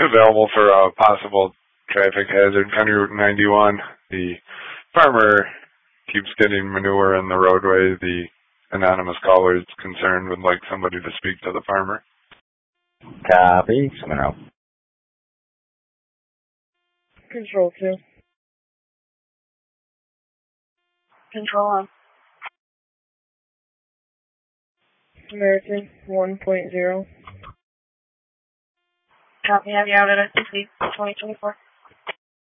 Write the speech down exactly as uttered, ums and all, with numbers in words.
available for a possible traffic hazard. County Route ninety-one. The farmer keeps getting manure in the roadway. The anonymous caller is concerned, would like somebody to speak to the farmer. Copy. Someone else. Control two. Control on. American one point zero. Copy. Have you out at S C C twenty twenty-four?